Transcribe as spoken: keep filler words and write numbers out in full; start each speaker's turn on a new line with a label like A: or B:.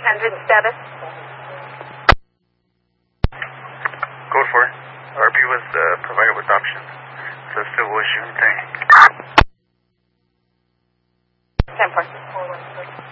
A: hundred status.
B: Code four. R P was uh, provided with options. So still was shooting thing.
A: ten four.